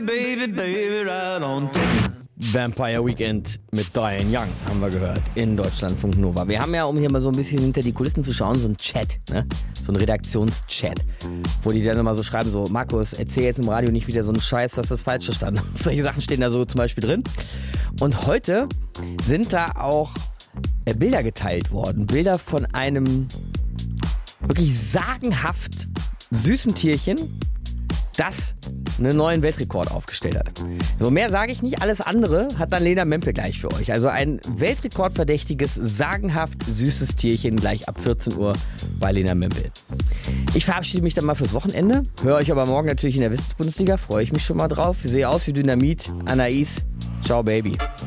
baby, baby, right on time. Vampire Weekend mit Diane Young haben wir gehört in Deutschlandfunk Nova. Wir haben ja, um hier mal so ein bisschen hinter die Kulissen zu schauen, so einen Chat, ne? So einen Redaktionschat, wo die dann immer so schreiben, so Markus, erzähl jetzt im Radio nicht wieder so einen Scheiß, du hast das falsch verstanden. Solche Sachen stehen da so zum Beispiel drin. Und heute sind da auch Bilder geteilt worden. Bilder von einem wirklich sagenhaft süßen Tierchen, das einen neuen Weltrekord aufgestellt hat. So, mehr sage ich nicht, alles andere hat dann Lena Mempel gleich für euch. Also ein weltrekordverdächtiges, sagenhaft süßes Tierchen gleich ab 14 Uhr bei Lena Mempel. Ich verabschiede mich dann mal fürs Wochenende, höre euch aber morgen natürlich in der Wissensbundesliga, freue ich mich schon mal drauf. Ich sehe aus wie Dynamit, Anais, ciao Baby.